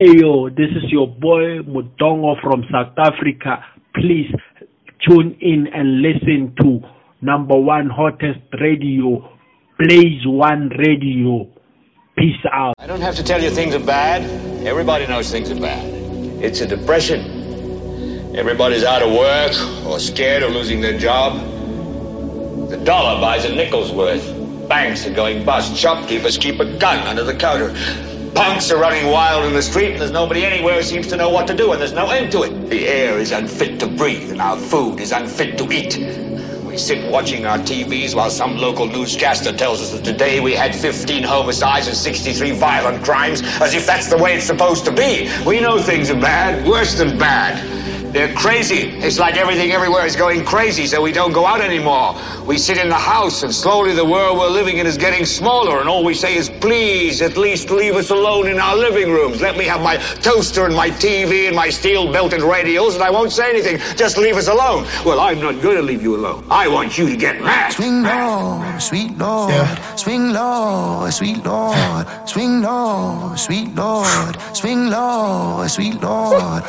Hey yo, this is your boy Mudongo from South Africa. Please tune in and listen to number one hottest radio, Blaze One Radio. Peace out. I don't have to tell you things are bad. Everybody knows things are bad. It's a depression. Everybody's out of work or scared of losing their job. The dollar buys a nickel's worth. Banks are going bust. Shopkeepers keep a gun under the counter. Punks are running wild in the street, and there's nobody anywhere who seems to know what to do, and there's no end to it. The air is unfit to breathe, and our food is unfit to eat. We sit watching our TVs while some local newscaster tells us that today we had 15 homicides and 63 violent crimes, as if that's the way it's supposed to be. We know things are bad, worse than bad. They're crazy. It's like everything everywhere is going crazy, so we don't go out anymore. We sit in the house, and slowly the world we're living in is getting smaller, and all we say is, please, at least leave us alone in our living rooms. Let me have my toaster and my TV and my steel-belted radios, and I won't say anything. Just leave us alone. Well, I'm not going to leave you alone. I want you to get mad. Swing low, sweet Lord. Yeah. Swing low, sweet Lord. Swing low, sweet Lord. Swing low, sweet Lord.